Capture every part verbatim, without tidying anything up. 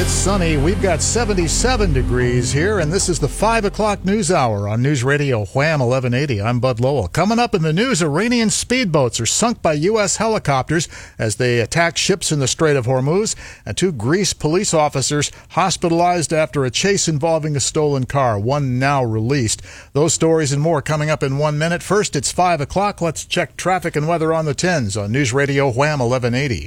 It's sunny. We've got seventy-seven degrees here, and this is the five o'clock news hour on News Radio Wham eleven eighty. I'm Bud Lowell. Coming up in the news, Iranian speedboats are sunk by U S helicopters as they attack ships in the Strait of Hormuz, and two Greece police officers hospitalized after a chase involving a stolen car, one now released. Those stories and more coming up in one minute. First, it's five o'clock. Let's check traffic and weather on the tens on News Radio Wham eleven eighty.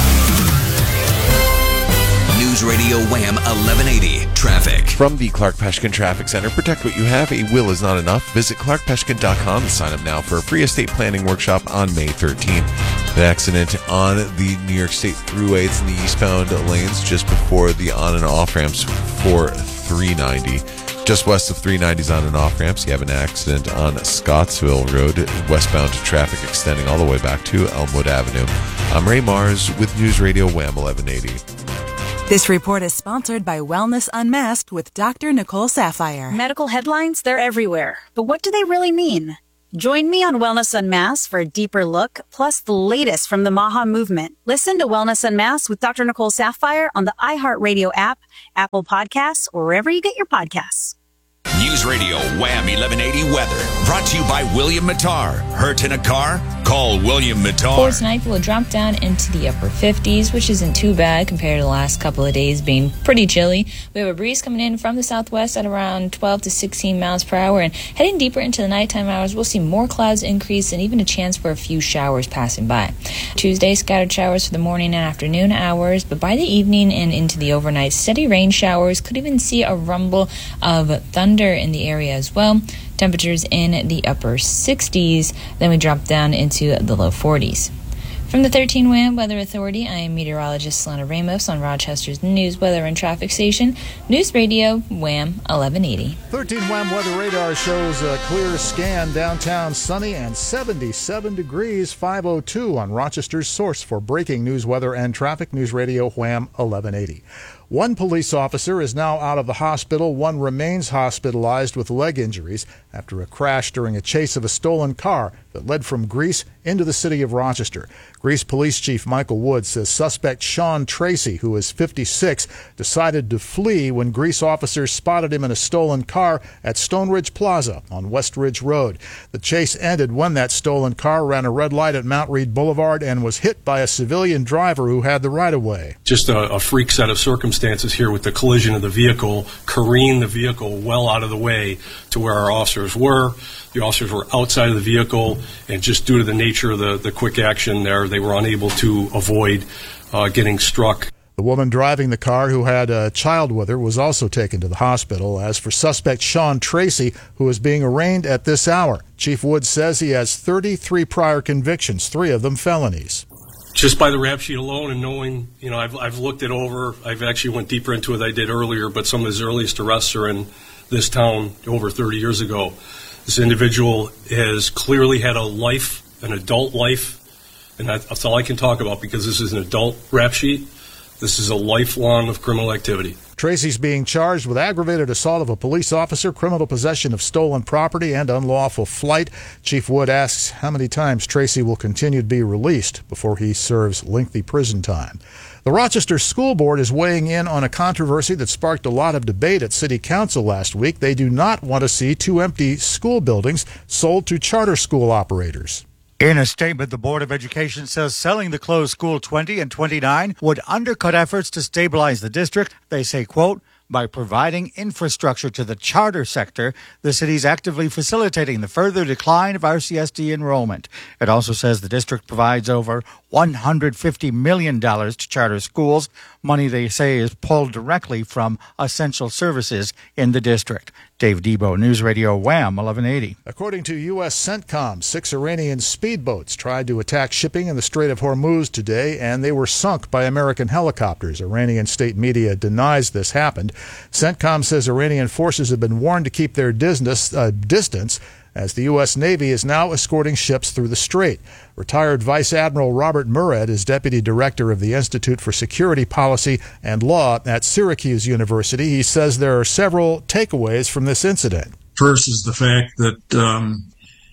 News Radio Wham eleven eighty traffic. From the Clark Peshkin Traffic Center, protect what you have. A will is not enough. Visit clark peshkin dot com to sign up now for a free estate planning workshop on May thirteenth. An accident on the New York State Thruway. It's in the eastbound lanes just before the on and off ramps for three ninety. Just west of three ninety's on and off ramps, you have an accident on Scottsville Road, westbound traffic extending all the way back to Elmwood Avenue. I'm Ray Mars with News Radio Wham eleven eighty. This report is sponsored by Wellness Unmasked with Doctor Nicole Saphier. Medical headlines, they're everywhere. But what do they really mean? Join me on Wellness Unmasked for a deeper look, plus the latest from the MAHA movement. Listen to Wellness Unmasked with Doctor Nicole Saphier on the iHeartRadio app, Apple Podcasts, or wherever you get your podcasts. News Radio Wham eleven eighty weather. Brought to you by William Mattar. Hurt in a car? Call William Mattar. For tonight, will drop down into the upper fifties, which isn't too bad compared to the last couple of days being pretty chilly. We have a breeze coming in from the southwest at around twelve to sixteen miles per hour, and heading deeper into the nighttime hours, we'll see more clouds increase and even a chance for a few showers passing by. Tuesday, scattered showers for the morning and afternoon hours, but by the evening and into the overnight, steady rain showers. Could even see a rumble of thunder in the area as well. Temperatures in the upper sixties, then we drop down into the low forties. From the thirteen Wham Weather Authority, I am meteorologist Solana Ramos on Rochester's news, weather, and traffic station, News Radio Wham eleven eighty. thirteen Wham Weather Radar shows a clear scan. Downtown sunny and seventy-seven degrees. five oh two on Rochester's source for breaking news, weather, and traffic, News Radio Wham eleven eighty. One police officer is now out of the hospital. One remains hospitalized with leg injuries after a crash during a chase of a stolen car that led from Greece into the city of Rochester. Greece Police Chief Michael Wood says suspect Sean Tracy, who is fifty-six, decided to flee when Greece officers spotted him in a stolen car at Stone Ridge Plaza on West Ridge Road. The chase ended when that stolen car ran a red light at Mount Read Boulevard and was hit by a civilian driver who had the right-of-way. Just a, a freak set of circumstances here with the collision of the vehicle, careened the vehicle well out of the way to where our officers were. The officers were outside of the vehicle, and just due to the nature of the, the quick action there, they were unable to avoid uh, getting struck. The woman driving the car, who had a child with her, was also taken to the hospital. As for suspect Sean Tracy, who is being arraigned at this hour, Chief Wood says he has thirty-three prior convictions, three of them felonies. Just by the rap sheet alone and knowing, you know, I've, I've looked it over. I've actually went deeper into it than I did earlier, but some of his earliest arrests are in this town over thirty years ago. This individual has clearly had a life, an adult life, and that's all I can talk about because this is an adult rap sheet. This is a lifelong of criminal activity. Tracy's being charged with aggravated assault of a police officer, criminal possession of stolen property, and unlawful flight. Chief Wood asks how many times Tracy will continue to be released before he serves lengthy prison time. The Rochester School Board is weighing in on a controversy that sparked a lot of debate at City Council last week. They do not want to see two empty school buildings sold to charter school operators. In a statement, the Board of Education says selling the closed School twenty and twenty-nine would undercut efforts to stabilize the district. They say, quote, by providing infrastructure to the charter sector, the city is actively facilitating the further decline of R C S D enrollment. It also says the district provides over one hundred fifty million dollars to charter schools, money they say is pulled directly from essential services in the district. Dave Debo, News Radio Wham eleven eighty. According to U S CENTCOM, six Iranian speedboats tried to attack shipping in the Strait of Hormuz today, and they were sunk by American helicopters. Iranian state media denies this happened. CENTCOM says Iranian forces have been warned to keep their distance, uh, distance as the U S Navy is now escorting ships through the strait. Retired Vice Admiral Robert Murad is Deputy Director of the Institute for Security Policy and Law at Syracuse University. He says there are several takeaways from this incident. First is the fact that um,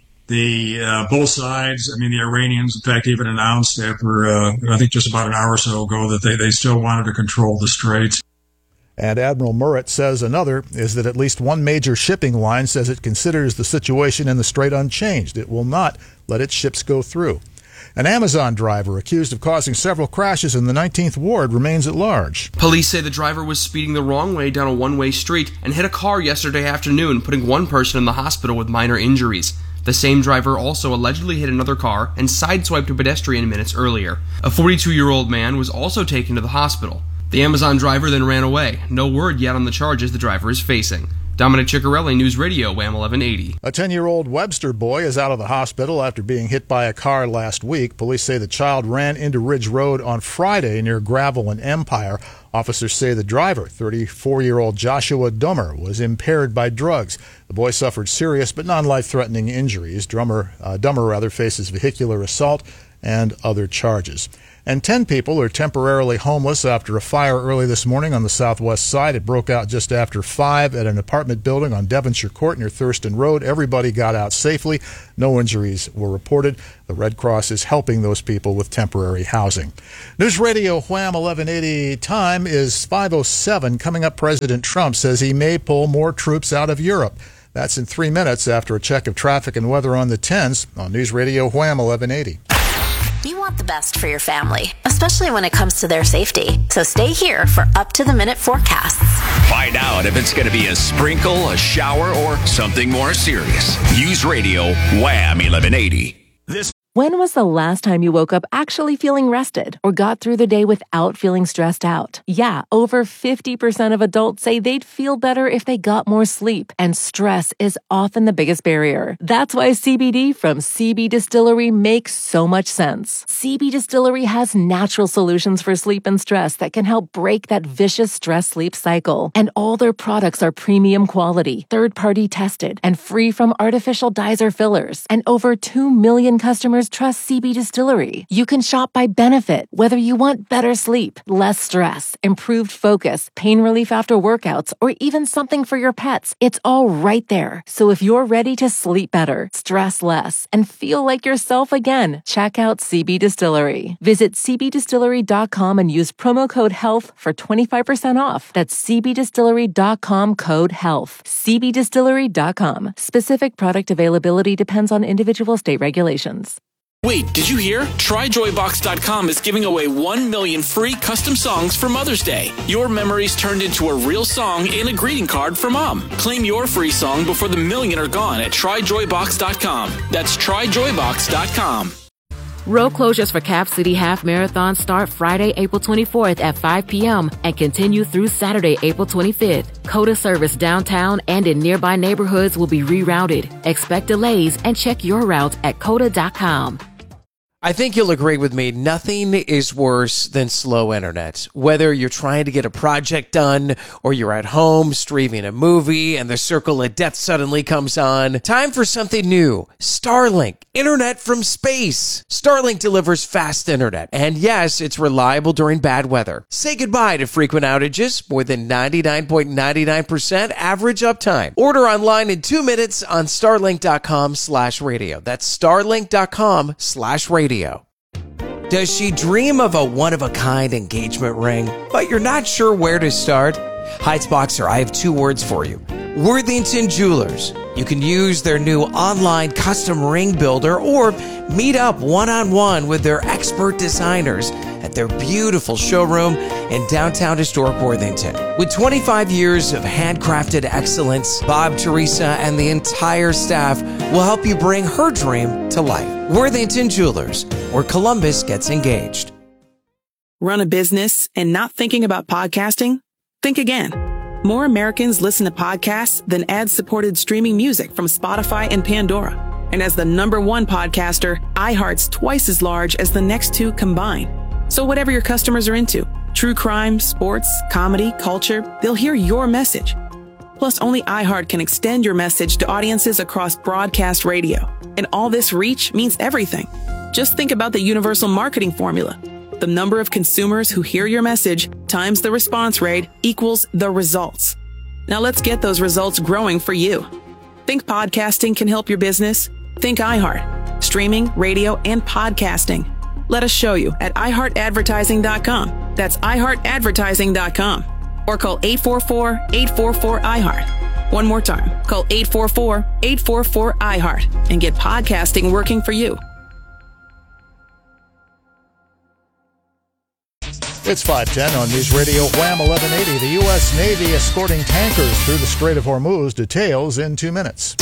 the uh, both sides, I mean, the Iranians, in fact, even announced after, uh, I think just about an hour or so ago, that they, they still wanted to control the straits. And Admiral Murrett says another is that at least one major shipping line says it considers the situation in the Strait unchanged. It will not let its ships go through. An Amazon driver accused of causing several crashes in the nineteenth Ward remains at large. Police say the driver was speeding the wrong way down a one-way street and hit a car yesterday afternoon, putting one person in the hospital with minor injuries. The same driver also allegedly hit another car and sideswiped a pedestrian minutes earlier. A forty-two-year-old man was also taken to the hospital. The Amazon driver then ran away. No word yet on the charges the driver is facing. Dominic Ciccarelli, News Radio, W A M eleven eighty. A ten-year-old Webster boy is out of the hospital after being hit by a car last week. Police say the child ran into Ridge Road on Friday near Gravel and Empire. Officers say the driver, thirty-four-year-old Joshua Dummer, was impaired by drugs. The boy suffered serious but non-life-threatening injuries. Drummer, uh, Dummer rather faces vehicular assault and other charges. And ten people are temporarily homeless after a fire early this morning on the southwest side. It broke out just after five at an apartment building on Devonshire Court near Thurston Road. Everybody got out safely. No injuries were reported. The Red Cross is helping those people with temporary housing. News Radio Wham eleven eighty time is five oh seven. Coming up, President Trump says he may pull more troops out of Europe. That's in three minutes after a check of traffic and weather on the tens on News Radio Wham eleven eighty. You want the best for your family, especially when it comes to their safety. So stay here for up-to-the-minute forecasts. Find out if it's going to be a sprinkle, a shower, or something more serious. News Radio Wham eleven eighty. This. When was the last time you woke up actually feeling rested or got through the day without feeling stressed out? Yeah, over fifty percent of adults say they'd feel better if they got more sleep, and stress is often the biggest barrier. That's why C B D from C B Distillery makes so much sense. C B Distillery has natural solutions for sleep and stress that can help break that vicious stress-sleep cycle. And all their products are premium quality, third-party tested, and free from artificial dyes or fillers. And over two million customers trust C B Distillery. You can shop by benefit, whether you want better sleep, less stress, improved focus, pain relief after workouts, or even something for your pets. It's all right there. So if you're ready to sleep better, stress less, and feel like yourself again, check out C B Distillery. Visit c b distillery dot com and use promo code HEALTH for twenty-five percent off. That's c b distillery dot com code HEALTH. c b distillery dot com. Specific product availability depends on individual state regulations. Wait, did you hear? Try joy box dot com is giving away one million free custom songs for Mother's Day. Your memories turned into a real song and a greeting card for Mom. Claim your free song before the million are gone at try joy box dot com. That's try joy box dot com. Road closures for Cap City Half Marathon start Friday, April twenty-fourth at five p.m. and continue through Saturday, April twenty-fifth. COTA service downtown and in nearby neighborhoods will be rerouted. Expect delays and check your route at cota dot com. I think you'll agree with me, nothing is worse than slow internet. Whether you're trying to get a project done or you're at home streaming a movie and the circle of death suddenly comes on, time for something new. Starlink, internet from space. Starlink delivers fast internet, and yes, it's reliable during bad weather. Say goodbye to frequent outages, more than ninety-nine point nine nine percent average uptime. Order online in two minutes on starlink dot com slash radio. That's starlink dot com slash radio. Does she dream of a one-of-a-kind engagement ring, but you're not sure where to start? Heights Boxer, I have two words for you. Worthington Jewelers. You can use their new online custom ring builder or meet up one-on-one with their expert designers at their beautiful showroom in downtown historic Worthington. With twenty-five years of handcrafted excellence, Bob, Teresa, and the entire staff will help you bring her dream to life. Worthington Jewelers, where Columbus gets engaged. Run a business and not thinking about podcasting? Think again. More Americans listen to podcasts than ad-supported streaming music from Spotify and Pandora. And as the number one podcaster, iHeart's twice as large as the next two combined. So whatever your customers are into, true crime, sports, comedy, culture, they'll hear your message. Plus, only iHeart can extend your message to audiences across broadcast radio. And all this reach means everything. Just think about the universal marketing formula. The number of consumers who hear your message times the response rate equals the results. Now let's get those results growing for you. Think podcasting can help your business? Think iHeart. Streaming, radio, and podcasting. Let us show you at i heart advertising dot com. That's i heart advertising dot com. or call eight four four, eight four four, iHeart. One more time, call eight four four, eight four four, iHeart and get podcasting working for you. It's five ten on News Radio Wham eleven eighty. The U S Navy escorting tankers through the Strait of Hormuz. Details in two minutes.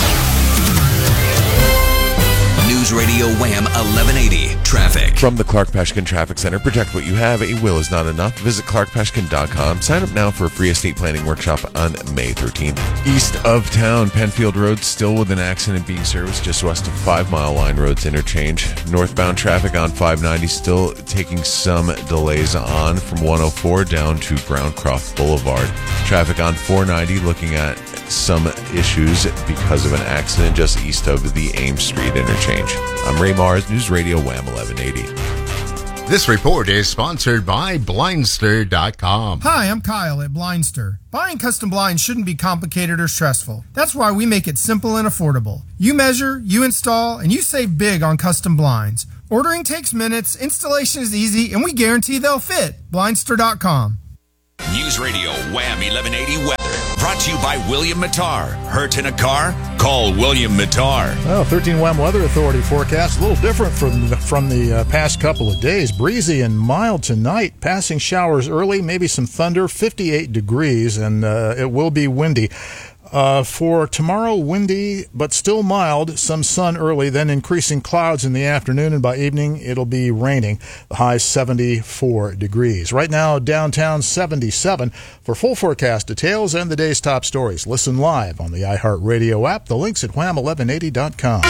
News Radio Wham eleven eighty Traffic. From the Clark Peshkin Traffic Center, protect what you have. A will is not enough. Visit clark peshkin dot com. Sign up now for a free estate planning workshop on May thirteenth. East of town, Penfield Road still with an accident being serviced just west of Five Mile Line Road's interchange. Northbound traffic on five ninety still taking some delays on from one oh four down to Browncroft Boulevard. Traffic on four ninety looking at some issues because of an accident just east of the Ames Street interchange. I'm Ray Mars, News Radio Wham eleven eighty. This report is sponsored by Blindster dot com. Hi, I'm Kyle at Blindster. Buying custom blinds shouldn't be complicated or stressful. That's why we make it simple and affordable. You measure, you install, and you save big on custom blinds. Ordering takes minutes, installation is easy, and we guarantee they'll fit. Blindster dot com. News Radio Wham eleven eighty Weather. Brought to you by William Mattar. Hurt in a car? Call William Mattar. Well, thirteen Wham Weather Authority forecast a little different from the, from the uh, past couple of days. Breezy and mild tonight. Passing showers early, maybe some thunder. fifty-eight degrees, and uh, it will be windy. Uh, for tomorrow, windy but still mild, some sun early, then increasing clouds in the afternoon, and by evening it'll be raining. The high seventy-four degrees. Right now, downtown seventy-seven. For full forecast details and the day's top stories, listen live on the iHeartRadio app. The link's at wham eleven eighty dot com.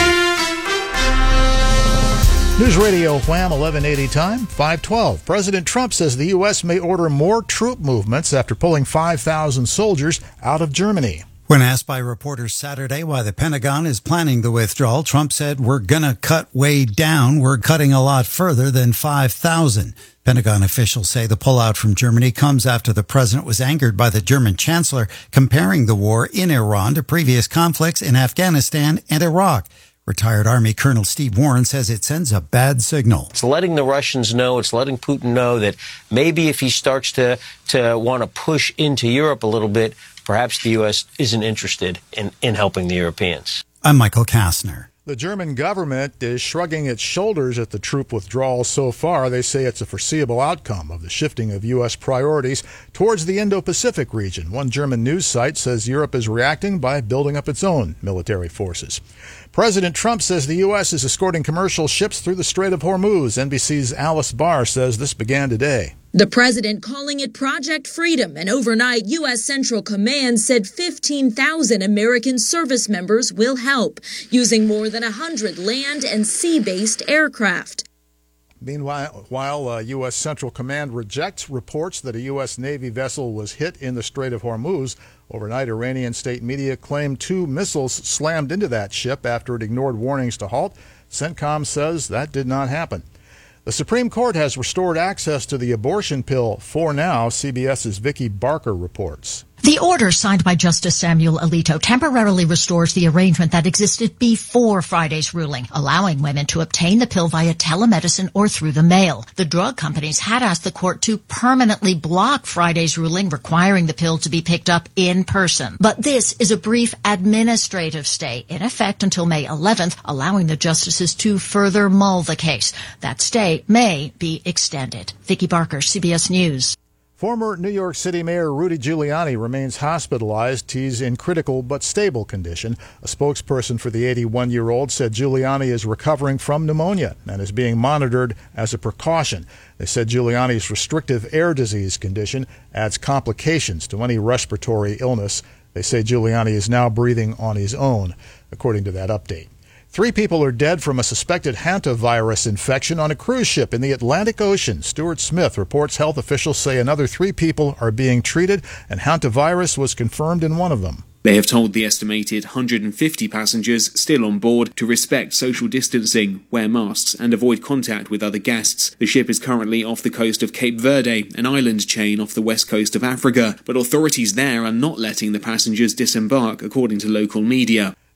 News Radio Wham eleven eighty time, five twelve. President Trump says the U S may order more troop movements after pulling five thousand soldiers out of Germany. When asked by reporters Saturday why the Pentagon is planning the withdrawal, Trump said, "We're going to cut way down. We're cutting a lot further than five thousand. Pentagon officials say the pullout from Germany comes after the president was angered by the German chancellor comparing the war in Iran to previous conflicts in Afghanistan and Iraq. Retired Army Colonel Steve Warren says it sends a bad signal. It's letting the Russians know, it's letting Putin know that maybe if he starts to, to want to push into Europe a little bit, perhaps the U S isn't interested in, in helping the Europeans. I'm Michael Kastner. The German government is shrugging its shoulders at the troop withdrawal so far. They say it's a foreseeable outcome of the shifting of U S priorities towards the Indo-Pacific region. One German news site says Europe is reacting by building up its own military forces. President Trump says the U S is escorting commercial ships through the Strait of Hormuz. N B C's Alice Barr says this began today. The president calling it Project Freedom, and overnight U S Central Command said fifteen thousand American service members will help, using more than one hundred land and sea-based aircraft. Meanwhile, while uh, U S Central Command rejects reports that a U S Navy vessel was hit in the Strait of Hormuz, overnight Iranian state media claimed two missiles slammed into that ship after it ignored warnings to halt. CENTCOM says that did not happen. The Supreme Court has restored access to the abortion pill for now, CBS's Vicki Barker reports. The order signed by Justice Samuel Alito temporarily restores the arrangement that existed before Friday's ruling, allowing women to obtain the pill via telemedicine or through the mail. The drug companies had asked the court to permanently block Friday's ruling requiring the pill to be picked up in person. But this is a brief administrative stay in effect until May eleventh, allowing the justices to further mull the case. That stay may be extended. Vicki Barker, C B S News. Former New York City Mayor Rudy Giuliani remains hospitalized. He's in critical but stable condition. A spokesperson for the eighty-one-year-old said Giuliani is recovering from pneumonia and is being monitored as a precaution. They said Giuliani's restrictive air disease condition adds complications to any respiratory illness. They say Giuliani is now breathing on his own, according to that update. Three people are dead from a suspected hantavirus infection on a cruise ship in the Atlantic Ocean. Stuart Smith reports health officials say another three people are being treated, and hantavirus was confirmed in one of them. They have told the estimated one hundred fifty passengers still on board to respect social distancing, wear masks, and avoid contact with other guests. The ship is currently off the coast of Cape Verde, an island chain off the west coast of Africa, but authorities there are not letting the passengers disembark, according to local media.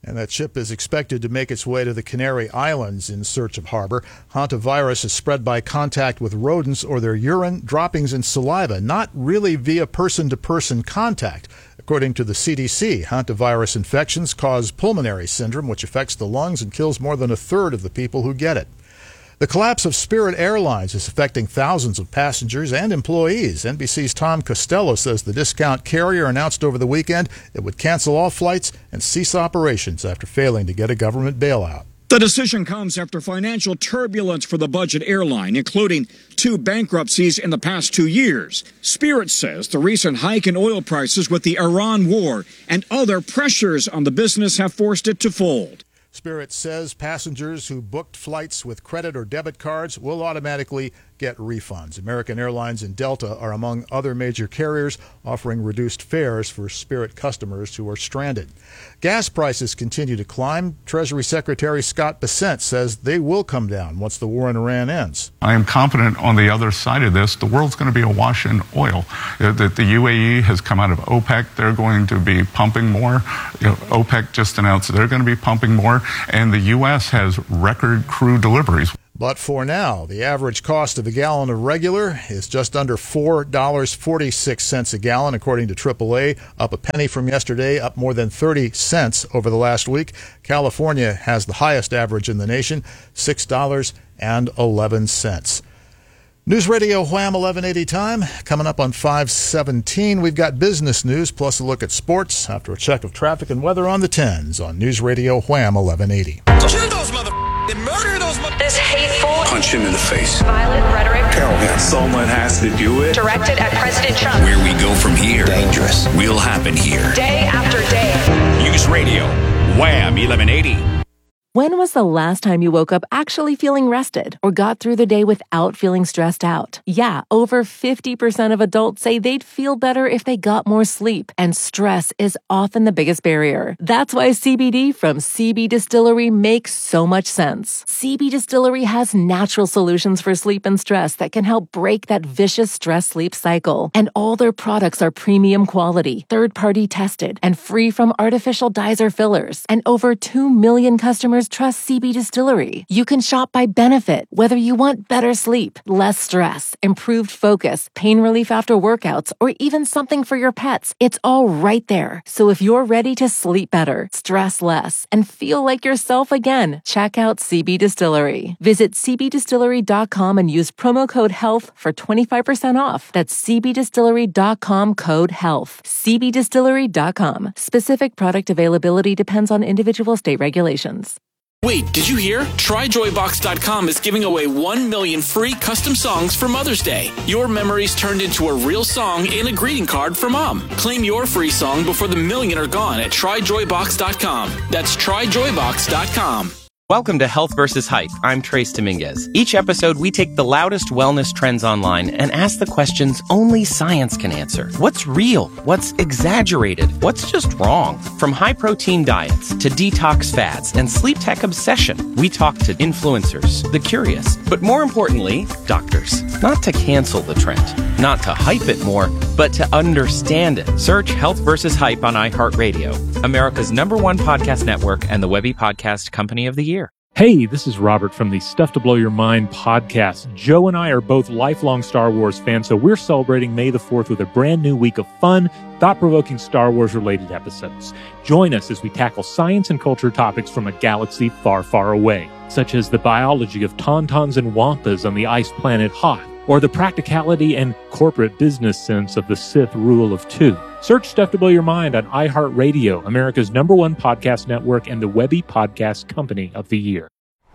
And that ship is expected to make its way to the Canary Islands in search of harbor. Hantavirus is spread by contact with rodents or their urine, droppings, and saliva, not really via person-to-person contact. According to the C D C, hantavirus infections cause pulmonary syndrome, which affects the lungs and kills more than a third of the people who get it. The collapse of Spirit Airlines is affecting thousands of passengers and employees. N B C's Tom Costello says the discount carrier announced over the weekend it would cancel all flights and cease operations after failing to get a government bailout. The decision comes after financial turbulence for the budget airline, including two bankruptcies in the past two years. Spirit says the recent hike in oil prices with the Iran war and other pressures on the business have forced it to fold. Spirit says passengers who booked flights with credit or debit cards will automatically get refunds. American Airlines and Delta are among other major carriers offering reduced fares for Spirit customers who are stranded. Gas prices continue to climb. Treasury Secretary Scott Bessent says they will come down once the war in Iran ends. I am confident on the other side of this, the world's going to be awash in oil. That the U A E has come out of OPEC. They're going to be pumping more. You know, OPEC just announced they're going to be pumping more. And the U S has record crude deliveries. But for now, the average cost of a gallon of regular is just under four dollars and forty-six cents a gallon, according to triple A, up a penny from yesterday, up more than thirty cents over the last week. California has the highest average in the nation, six dollars and eleven cents. News Radio Wham eleven eighty time. Coming up on five seventeen, we've got business news plus a look at sports after a check of traffic and weather on the tens on News Radio Wham eleven eighty. Kill those mother... and murder those mother... This hateful... Punch him in the face. Violent rhetoric. Tell him someone has to do it. Directed at President Trump. Where we go from here. Dangerous. Will happen here. Day after day. News Radio Wham eleven eighty. When was the last time you woke up actually feeling rested or got through the day without feeling stressed out? Yeah, over fifty percent of adults say they'd feel better if they got more sleep, and stress is often the biggest barrier. That's why C B D from C B Distillery makes so much sense. C B Distillery has natural solutions for sleep and stress that can help break that vicious stress-sleep cycle. And all their products are premium quality, third-party tested, and free from artificial dyes or fillers. And over two million customers trust C B Distillery. You can shop by benefit, whether you want better sleep, less stress, improved focus, pain relief after workouts, or even something for your pets. It's all right there. So if you're ready to sleep better, stress less, and feel like yourself again, check out C B Distillery. Visit c b distillery dot com and use promo code HEALTH for twenty-five percent off. That's c b distillery dot com code HEALTH. c b distillery dot com. Specific product availability depends on individual state regulations. Wait, did you hear? Try joy box dot com is giving away one million free custom songs for Mother's Day. Your memories turned into a real song and a greeting card for Mom. Claim your free song before the million are gone at try joy box dot com. That's try joy box dot com. Welcome to Health versus Hype. I'm Trace Dominguez. Each episode, we take the loudest wellness trends online and ask the questions only science can answer. What's real? What's exaggerated? What's just wrong? From high-protein diets to detox fads and sleep tech obsession, we talk to influencers, the curious, but more importantly, doctors. Not to cancel the trend, not to hype it more, but to understand it. Search Health versus Hype on iHeartRadio, America's number one podcast network and the Webby Podcast Company of the Year. Hey, this is Robert from the Stuff to Blow Your Mind podcast. Joe and I are both lifelong Star Wars fans, so we're celebrating May the fourth with a brand new week of fun, thought-provoking Star Wars-related episodes. Join us as we tackle science and culture topics from a galaxy far, far away, such as the biology of tauntauns and wampas on the ice planet Hoth, or the practicality and corporate business sense of the Sith rule of two. Search Stuff to Blow Your Mind on iHeartRadio, America's number one podcast network and the Webby Podcast Company of the Year.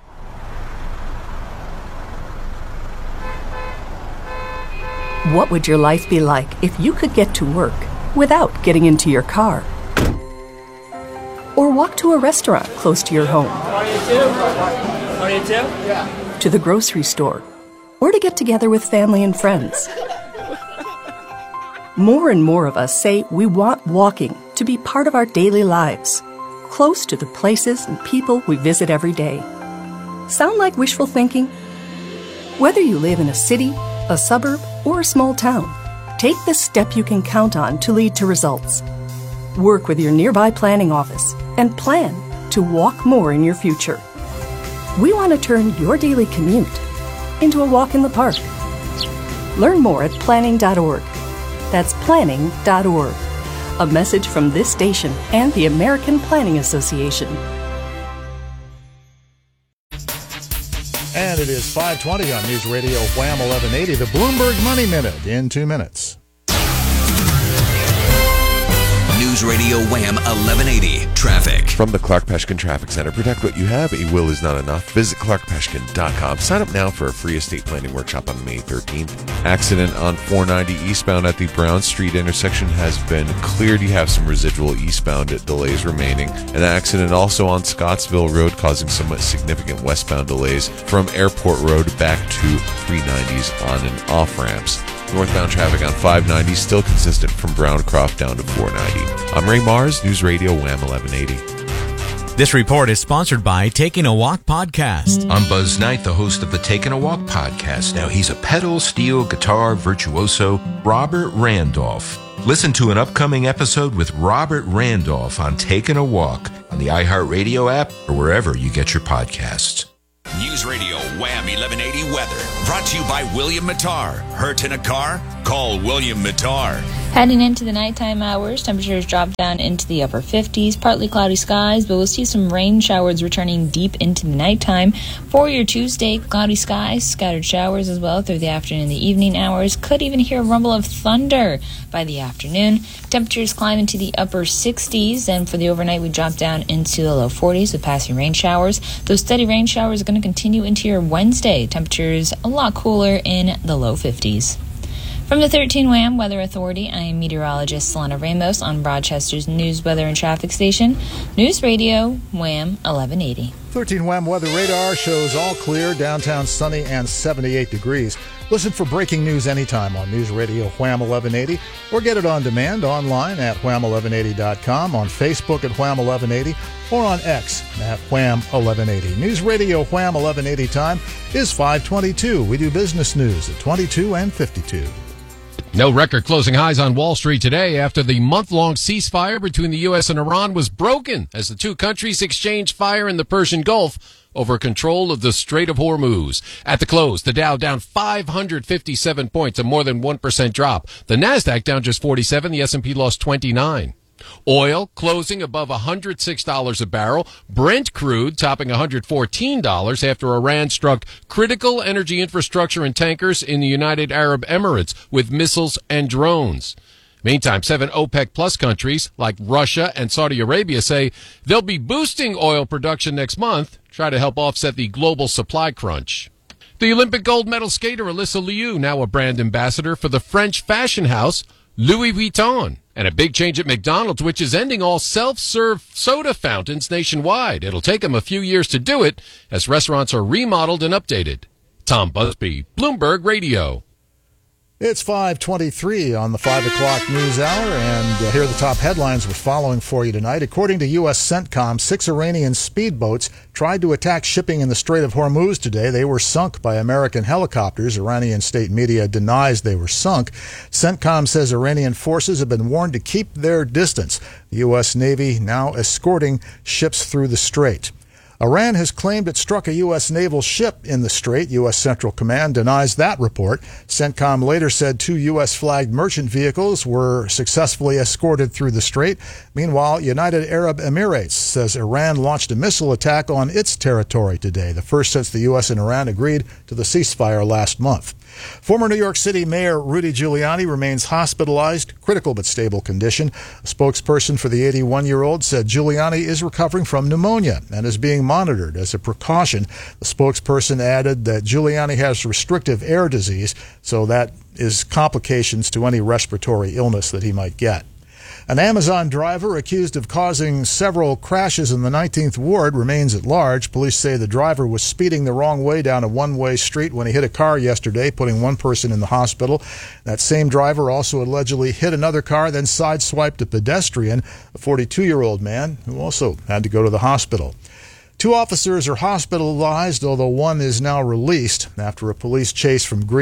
What would your life be like if you could get to work without getting into your car? Or walk to a restaurant close to your home? Are you too? Are you too? Yeah. To the grocery store? Or to get together with family and friends? More and more of us say we want walking to be part of our daily lives, close to the places and people we visit every day. Sound like wishful thinking? Whether you live in a city, a suburb, or a small town, take the step you can count on to lead to results. Work with your nearby planning office and plan to walk more in your future. We want to turn your daily commute into a walk in the park. Learn more at planning dot org. That's planning dot org. A message from this station and the American Planning Association. And it is five twenty on News Radio Wham eleven eighty, the Bloomberg Money Minute in two minutes. News Radio Wham eleven eighty Traffic. From the Clark Peshkin Traffic Center, protect what you have. A will is not enough. Visit clark peshkin dot com. Sign up now for a free estate planning workshop on May thirteenth. Accident on four ninety eastbound at the Brown Street intersection has been cleared. You have some residual eastbound delays remaining. An accident also on Scottsville Road causing some significant westbound delays from Airport Road back to three nineties on and off ramps. Northbound traffic on five ninety still consistent from Browncroft down to four ninety. I'm Ray Mars, News Radio Wham eleven eighty. This report is sponsored by Taking a Walk podcast. I'm Buzz Knight, the host of the Taking a Walk podcast. Now, he's a pedal steel guitar virtuoso, Robert Randolph. Listen to an upcoming episode with Robert Randolph on Taking a Walk on the iHeartRadio app or wherever you get your podcasts. News Radio Wham eleven eighty Weather. Brought to you by William Mattar. Hurt in a car? Call William Mattar. Heading into the nighttime hours, temperatures drop down into the upper fifties. Partly cloudy skies, but we'll see some rain showers returning deep into the nighttime. For your Tuesday, cloudy skies, scattered showers as well through the afternoon and the evening hours. Could even hear a rumble of thunder by the afternoon. Temperatures climb into the upper sixties, and for the overnight, we drop down into the low forties with passing rain showers. Those steady rain showers are going to continue into your Wednesday. Temperatures a lot cooler in the low fifties. From the thirteen Wham Weather Authority, I am meteorologist Solana Ramos on Rochester's News, Weather, and Traffic Station, News Radio Wham eleven eighty. thirteen Wham Weather Radar shows all clear, downtown sunny and seventy-eight degrees. Listen for breaking news anytime on News Radio Wham eleven eighty or get it on demand online at wham eleven eighty dot com, on Facebook at Wham eleven eighty, or on X at Wham eleven eighty. News Radio Wham eleven eighty time is five twenty-two. We do business news at twenty-two and fifty-two. No record closing highs on Wall Street today after the month-long ceasefire between the U S and Iran was broken as the two countries exchanged fire in the Persian Gulf over control of the Strait of Hormuz. At the close, the Dow down five hundred fifty-seven points, a more than one percent drop. The Nasdaq down just forty-seven, the S and P lost twenty-nine. Oil closing above one hundred six dollars a barrel. Brent crude topping one hundred fourteen dollars after Iran struck critical energy infrastructure and tankers in the United Arab Emirates with missiles and drones. Meantime, seven OPEC plus countries like Russia and Saudi Arabia say they'll be boosting oil production next month, try to help offset the global supply crunch. The Olympic gold medal skater Alyssa Liu, now a brand ambassador for the French fashion house Louis Vuitton. And a big change at McDonald's, which is ending all self-serve soda fountains nationwide. It'll take them a few years to do it as restaurants are remodeled and updated. Tom Busby, Bloomberg Radio. It's five twenty-three on the five o'clock news hour, and uh, here are the top headlines we're following for you tonight. According to U S CENTCOM, six Iranian speedboats tried to attack shipping in the Strait of Hormuz today. They were sunk by American helicopters. Iranian state media denies they were sunk. CENTCOM says Iranian forces have been warned to keep their distance. The U S Navy now escorting ships through the strait. Iran has claimed it struck a U S naval ship in the strait. U S Central Command denies that report. CENTCOM later said two U S-flagged merchant vehicles were successfully escorted through the strait. Meanwhile, United Arab Emirates says Iran launched a missile attack on its territory today, the first since the U S and Iran agreed to the ceasefire last month. Former New York City Mayor Rudy Giuliani remains hospitalized, critical but stable condition. A spokesperson for the eighty-one-year-old said Giuliani is recovering from pneumonia and is being monitored as a precaution. The spokesperson added that Giuliani has restrictive air disease, so that is complications to any respiratory illness that he might get. An Amazon driver accused of causing several crashes in the nineteenth Ward remains at large. Police say the driver was speeding the wrong way down a one-way street when he hit a car yesterday, putting one person in the hospital. That same driver also allegedly hit another car, then sideswiped a pedestrian, a forty-two-year-old man who also had to go to the hospital. Two officers are hospitalized, although one is now released after a police chase from Greece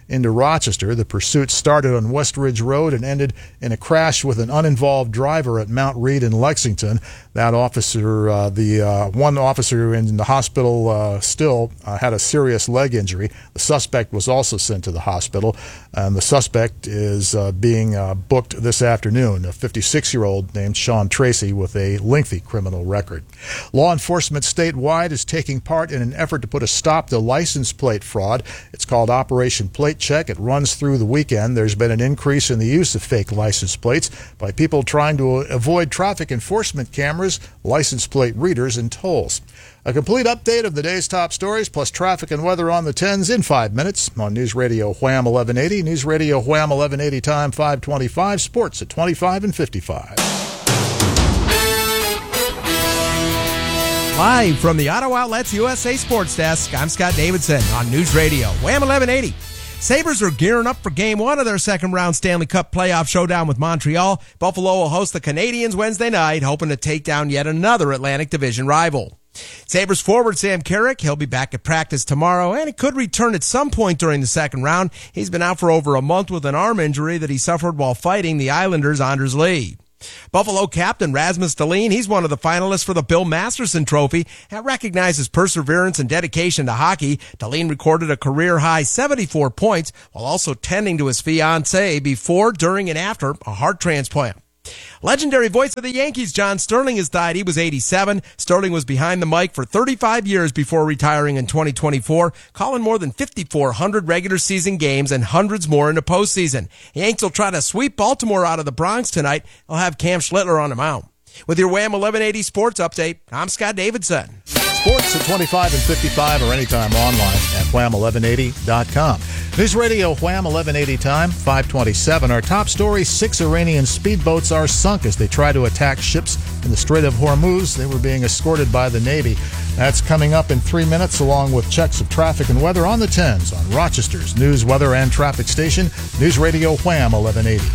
into Rochester. The pursuit started on West Ridge Road and ended in a crash with an uninvolved driver at Mount Reed in Lexington. That officer, uh, the uh, one officer in the hospital uh, still uh, had a serious leg injury. The suspect was also sent to the hospital, and the suspect is uh, being uh, booked this afternoon, a fifty-six-year-old named Sean Tracy with a lengthy criminal record. Law enforcement statewide is taking part in an effort to put a stop to license plate fraud. It's called Operation Plate Check. It runs through the weekend. There's been an increase in the use of fake license plates by people trying to avoid traffic enforcement cameras, license plate readers, and tolls. A complete update of the day's top stories, plus traffic and weather on the tens in five minutes on News Radio Wham eleven eighty. News Radio Wham eleven eighty time five twenty-five. Sports at twenty-five and fifty-five. Live from the Auto Outlet's U S A Sports Desk, I'm Scott Davidson on News Radio Wham eleven eighty. Sabres are gearing up for Game one of their second-round Stanley Cup playoff showdown with Montreal. Buffalo will host the Canadiens Wednesday night, hoping to take down yet another Atlantic Division rival. Sabres forward Sam Carrick, he'll be back at practice tomorrow, and he could return at some point during the second round. He's been out for over a month with an arm injury that he suffered while fighting the Islanders' Anders Lee. Buffalo captain Rasmus Dahlin, he's one of the finalists for the Bill Masterson Trophy and recognizes perseverance and dedication to hockey. Dahlin recorded a career-high seventy-four points while also tending to his fiancée before, during, and after a heart transplant. Legendary voice of the Yankees, John Sterling, has died. He was eighty-seven. Sterling was behind the mic for thirty-five years before retiring in twenty twenty-four, calling more than fifty-four hundred regular season games and hundreds more in the postseason. The Yanks will try to sweep Baltimore out of the Bronx tonight. They'll have Cam Schlittler on the mound. With your Wham eleven eighty Sports Update, I'm Scott Davidson. Sports at twenty-five and fifty-five or anytime online at wham eleven eighty dot com. News Radio Wham eleven eighty time, five twenty-seven. Our top story, six Iranian speedboats are sunk as they try to attack ships in the Strait of Hormuz. They were being escorted by the Navy. That's coming up in three minutes, along with checks of traffic and weather on the tens on Rochester's news, weather, and traffic station, News Radio Wham eleven eighty.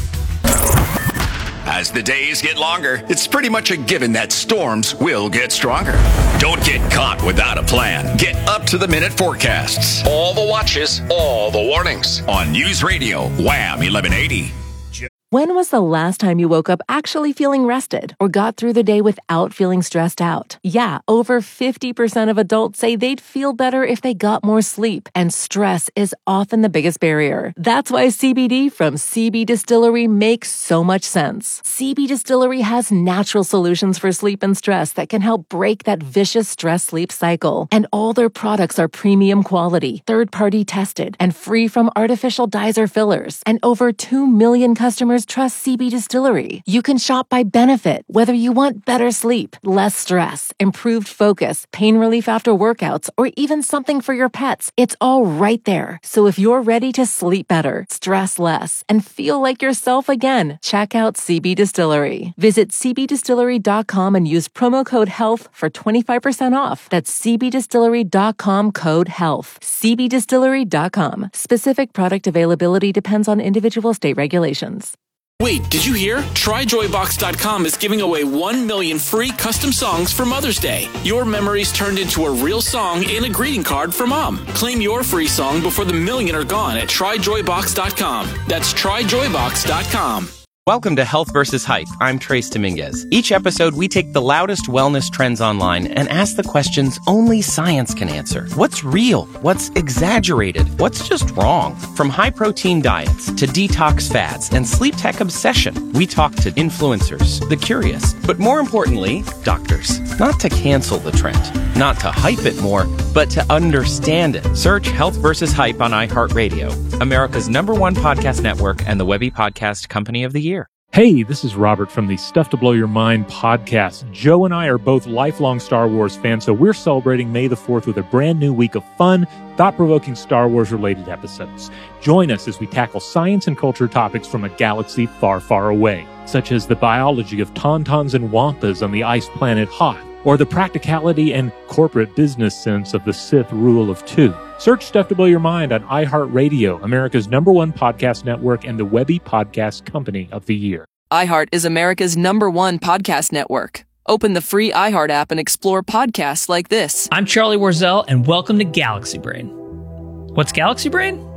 As the days get longer, it's pretty much a given that storms will get stronger. Don't get caught without a plan. Get up-to-the-minute forecasts. All the watches, all the warnings. On News Radio Wham eleven eighty. When was the last time you woke up actually feeling rested or got through the day without feeling stressed out? Yeah, over fifty percent of adults say they'd feel better if they got more sleep, and stress is often the biggest barrier. That's why C B D from C B Distillery makes so much sense. C B Distillery has natural solutions for sleep and stress that can help break that vicious stress-sleep cycle. And all their products are premium quality, third-party tested, and free from artificial dyes or fillers. And over two million customers trust C B Distillery. You can shop by benefit, whether you want better sleep, less stress, improved focus, pain relief after workouts, or even something for your pets. It's all right there. So if you're ready to sleep better, stress less, and feel like yourself again, check out C B Distillery. Visit c b distillery dot com and use promo code HEALTH for twenty-five percent off. That's c b distillery dot com code HEALTH. c b distillery dot com. Specific product availability depends on individual state regulations. Wait, did you hear? try joy box dot com is giving away one million free custom songs for Mother's Day. Your memories turned into a real song and a greeting card for Mom. Claim your free song before the million are gone at try joy box dot com. That's try joy box dot com. Welcome to Health versus Hype. I'm Trace Dominguez. Each episode, we take the loudest wellness trends online and ask the questions only science can answer. What's real? What's exaggerated? What's just wrong? From high-protein diets to detox fads and sleep tech obsession, we talk to influencers, the curious, but more importantly, doctors. Not to cancel the trend, not to hype it more, but to understand it. Search Health versus Hype on iHeartRadio, America's number one podcast network and the Webby Podcast Company of the Year. Hey, this is Robert from the Stuff to Blow Your Mind podcast. Joe and I are both lifelong Star Wars fans, so we're celebrating May the fourth with a brand new week of fun, thought-provoking Star Wars-related episodes. Join us as we tackle science and culture topics from a galaxy far, far away, such as the biology of tauntauns and wampas on the ice planet Hoth, or the practicality and corporate business sense of the Sith rule of two. Search Stuff to Blow Your Mind on iHeartRadio, America's number one podcast network and the Webby Podcast Company of the Year. iHeart is America's number one podcast network. Open the free iHeart app and explore podcasts like this. I'm Charlie Warzel, and welcome to Galaxy Brain. What's Galaxy Brain?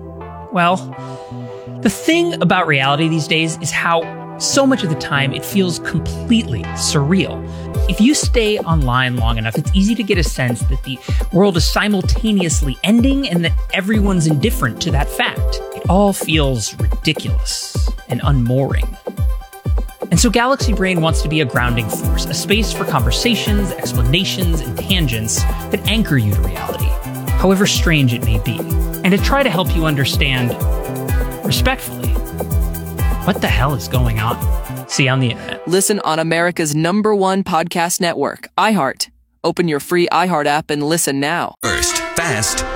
Well, the thing about reality these days is how so much of the time it feels completely surreal. If you stay online long enough, it's easy to get a sense that the world is simultaneously ending and that everyone's indifferent to that fact. It all feels ridiculous and unmooring. And so Galaxy Brain wants to be a grounding force, a space for conversations, explanations, and tangents that anchor you to reality, however strange it may be, and to try to help you understand, respectfully, what the hell is going on? See you on the internet. Listen on America's number one podcast network, iHeart. Open your free iHeart app and listen now. First, fast,